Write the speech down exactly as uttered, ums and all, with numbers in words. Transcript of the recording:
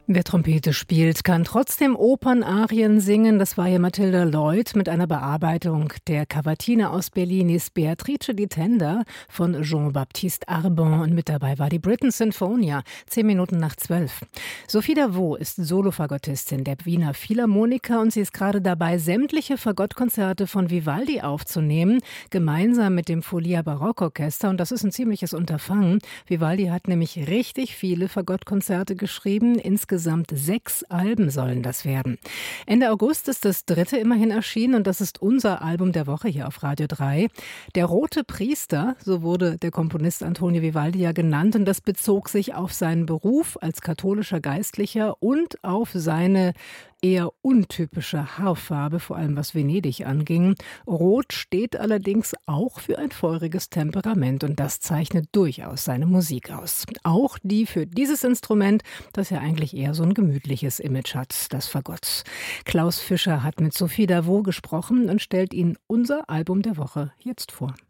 Wer Trompete spielt, kann trotzdem Opernarien singen. Das war ja Mathilda Lloyd mit einer Bearbeitung der Cavatina aus Bellinis Beatrice di Tenda von Jean-Baptiste Arbon. Und mit dabei war die Britten Sinfonia, zehn Minuten nach zwölf. Sophie Davot ist Solofagottistin der Wiener Philharmoniker und sie ist gerade dabei, sämtliche Fagottkonzerte von Vivaldi aufzunehmen, gemeinsam mit dem Folia Barockorchester. Und das ist ein ziemliches Unterfangen. Vivaldi hat nämlich richtig viele Fagottkonzerte geschrieben. Insgesamt Insgesamt sechs Alben sollen das werden. Ende August ist das dritte immerhin erschienen und das ist unser Album der Woche hier auf Radio drei. Der Rote Priester, so wurde der Komponist Antonio Vivaldi ja genannt, und das bezog sich auf seinen Beruf als katholischer Geistlicher und auf seine eher untypische Haarfarbe, vor allem was Venedig anging. Rot steht allerdings auch für ein feuriges Temperament und das zeichnet durchaus seine Musik aus. Auch die für dieses Instrument, das ja eigentlich eher so ein gemütliches Image hat, das Fagott. Klaus Fischer hat mit Sophie Davot gesprochen und stellt Ihnen unser Album der Woche jetzt vor.